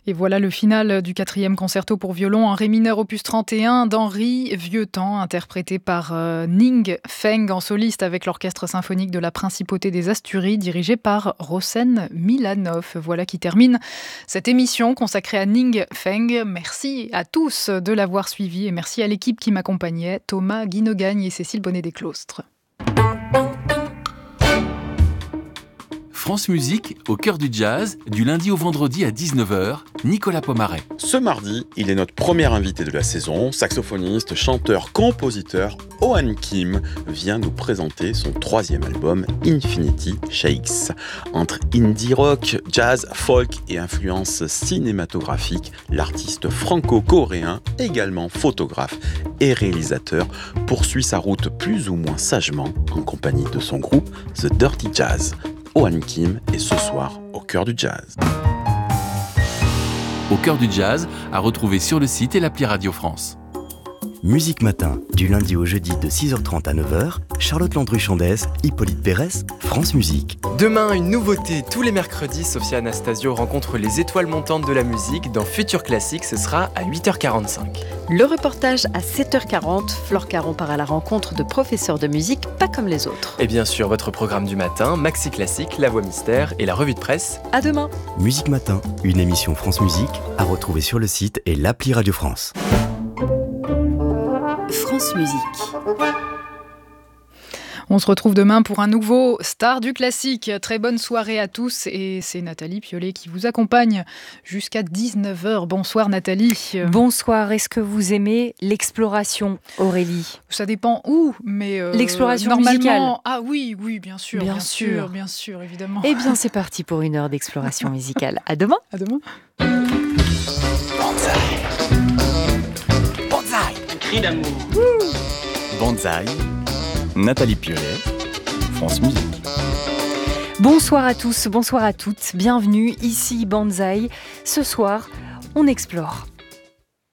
Et voilà le final du 4e concerto pour violon en ré mineur opus 31 d'Henri Vieuxtemps, interprété par Ning Feng en soliste avec l'orchestre symphonique de la Principauté des Asturies, dirigé par Rossen Milanov. Voilà qui termine cette émission consacrée à Ning Feng. Merci à tous de l'avoir suivi et merci à l'équipe qui m'accompagnait, Thomas Guinogagne et Cécile Bonnet-Desclostres. France Musique, au cœur du jazz, du lundi au vendredi à 19h, Nicolas Pomaret. Ce mardi, il est notre premier invité de la saison, saxophoniste, chanteur, compositeur. Ohan Kim vient nous présenter son 3e album, Infinity Shakes. Entre indie rock, jazz, folk et influences cinématographiques, l'artiste franco-coréen, également photographe et réalisateur, poursuit sa route plus ou moins sagement en compagnie de son groupe The Dirty Jazz. Ohan Kim est ce soir au cœur du jazz. Au cœur du jazz, à retrouver sur le site et l'appli Radio France. Musique Matin, du lundi au jeudi de 6h30 à 9h, Charlotte Landru-Chandès, Hippolyte Pérez, France Musique. Demain, une nouveauté. Tous les mercredis, Sophia Anastasio rencontre les étoiles montantes de la musique. Dans Futur Classique, ce sera à 8h45. Le reportage à 7h40. Flore Caron part à la rencontre de professeurs de musique pas comme les autres. Et bien sûr, votre programme du matin, Maxi Classique, La Voix Mystère et la revue de presse. À demain. Musique Matin, une émission France Musique à retrouver sur le site et l'appli Radio France. France Musique. On se retrouve demain pour un nouveau Star du classique. Très bonne soirée à tous et c'est Nathalie Piolet qui vous accompagne jusqu'à 19h. Bonsoir Nathalie. Bonsoir, est-ce que vous aimez l'exploration, Aurélie ? Ça dépend où, mais l'exploration normalement... musicale. Ah oui, bien sûr, évidemment. Eh bien c'est parti pour une heure d'exploration musicale. À demain. À demain. Cri d'amour. Banzai, Nathalie Piolet, France Musique. Bonsoir à tous, bonsoir à toutes, bienvenue, ici Banzai. Ce soir, on explore.